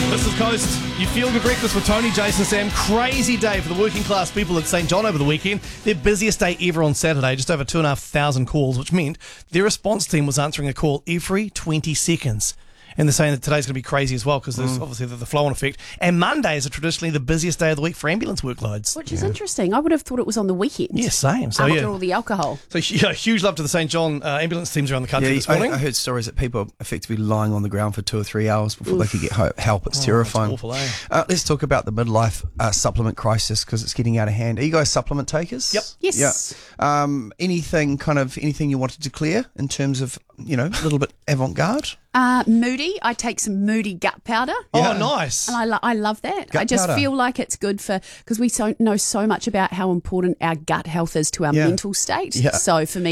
This is Coast. You feel good breakfast with Tony, Jason, Sam. Crazy day for the working class people at St. John over the weekend. Their busiest day ever on Saturday, just over 2,500 calls, which meant their response team was answering a call every 20 seconds. And they're saying that today's going to be crazy as well because there's obviously the flow-on effect. And Mondays are traditionally the busiest day of the week for ambulance workloads. Which is interesting. I would have thought it was on the weekend. Yeah, same. So, after all the alcohol. So, huge love to the St. John ambulance teams around the country this morning. I heard stories that people are effectively lying on the ground for 2 or 3 hours before they could get help. It's terrifying. It's awful, eh? Let's talk about the midlife supplement crisis because it's getting out of hand. Are you guys supplement takers? Yep. Yes. Yeah. Anything you want to declare in terms of, a little bit avant-garde? Moody. I take some Moody gut powder. Oh, nice. And I love that. Gut I just powder. feel like it's good because we know so much about how important our gut health is to our mental state. Yeah. So for me,